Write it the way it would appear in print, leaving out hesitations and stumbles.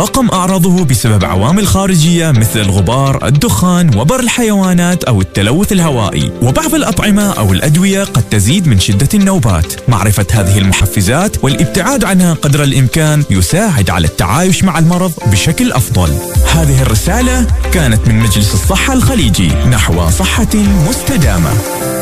تتفاقم أعراضه بسبب عوامل خارجية مثل الغبار، الدخان، وبر الحيوانات أو التلوث الهوائي. وبعض الأطعمة أو الأدوية قد تزيد من شدة النوبات. معرفة هذه المحفزات والابتعاد عنها قدر الإمكان يساعد على التعايش مع المرض بشكل أفضل. هذه الرسالة كانت من مجلس الصحة الخليجي نحو صحة مستدامة.